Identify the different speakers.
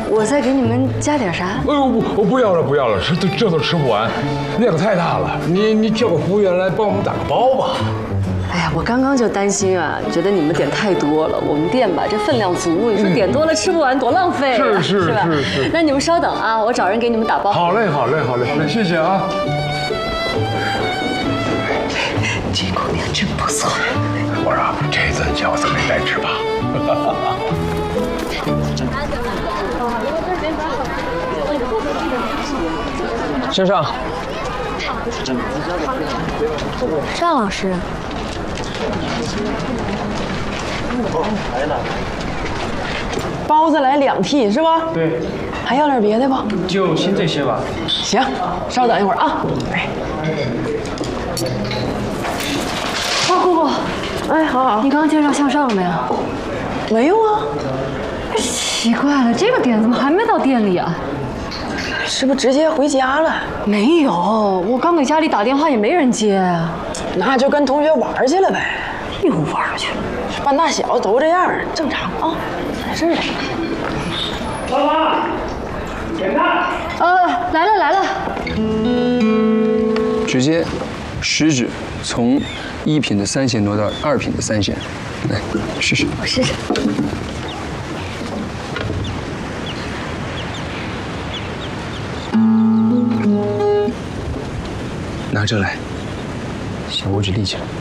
Speaker 1: 我再给你们加点啥？
Speaker 2: 哎呦我不要了不要了，这都吃不完，量太大了。你叫个服务员来帮我们打个包吧。
Speaker 1: 哎呀，我刚刚就担心啊，觉得你们点太多了。我们店吧，这分量足，你说点多了吃不完，多浪费啊，是吧？是。那你们稍等啊，我找人给你们打包。
Speaker 2: 好嘞，谢谢啊。
Speaker 1: 这姑娘真不错。
Speaker 2: 我说这次饺子没白吃吧？
Speaker 3: 先生，
Speaker 1: 尚老师。
Speaker 4: 包子来2屉是吧？
Speaker 3: 对，
Speaker 4: 还要点别的不？
Speaker 3: 就先这些吧。
Speaker 4: 行，稍等一会儿啊。哎，
Speaker 1: 姑姑，
Speaker 4: 哎，好，
Speaker 1: 你刚刚介绍向上了没有？
Speaker 4: 没有啊。
Speaker 1: 奇怪了，这个点怎么还没到店里啊？
Speaker 4: 是不是直接回家了？
Speaker 1: 没有，我刚给家里打电话也没人接啊。
Speaker 4: 那就跟同学玩去了呗。
Speaker 1: 又玩去了。
Speaker 4: 半大小子都这样，正常啊。完事儿了。
Speaker 3: 老板，点菜。
Speaker 1: 来了。
Speaker 5: 直接食指从1品的3弦挪到2品的3弦，来试试。
Speaker 1: 我试试。
Speaker 5: 拿这来，小拇指立起来。